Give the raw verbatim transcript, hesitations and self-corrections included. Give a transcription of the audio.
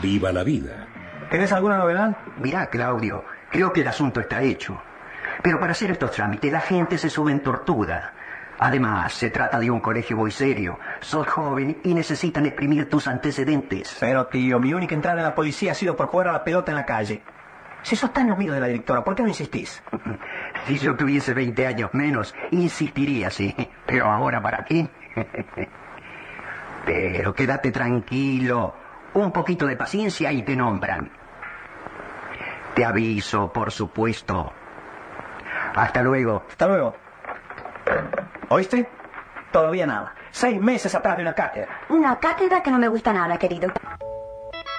Viva la vida. ¿Tenés alguna novedad? Mirá, Claudio, creo que el asunto está hecho. Pero para hacer estos trámites la gente se sube en tortuga. Además, se trata de un colegio muy serio. Sos joven y necesitan exprimir tus antecedentes. Pero, tío, mi única entrada en la policía ha sido por jugar a la pelota en la calle. Si sos tan amigo de la directora, ¿por qué no insistís? Si yo tuviese veinte años menos, insistiría, sí. Pero ahora, ¿para qué? Pero quédate tranquilo. Un poquito de paciencia y te nombran. Te aviso, por supuesto. Hasta luego. Hasta luego. ¿Oíste? Todavía nada. Seis meses atrás de una cátedra. Una cátedra que no me gusta nada, querido.